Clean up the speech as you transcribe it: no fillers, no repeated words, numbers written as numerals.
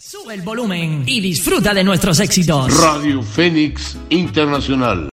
Sube el volumen y disfruta de nuestros éxitos. Radio Fénix Internacional.